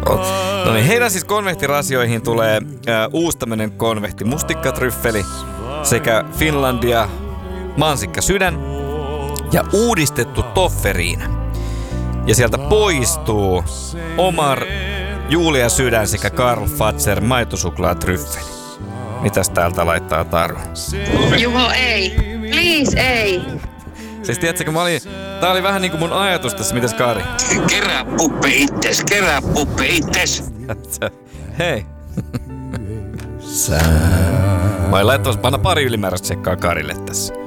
No niin, heidän siis konvehtirasioihin tulee uusi tämmönen konvehti mustikkatryffeli sekä Finlandia mansikka sydän ja uudistettu tofferiina. Ja sieltä poistuu Omar Julia sydän sekä Karl Fazer maitosuklaatryffeli. Mitäs täältä laittaa Taru? Juho, ei. Please, ei. Siis tiedätkö, tää oli vähän niinku mun ajatus tässä, mitäs Kari? Kerää puppe itses. Hei. Vai laittaa panna pari ylimääräistä sekkaa Karille tässä.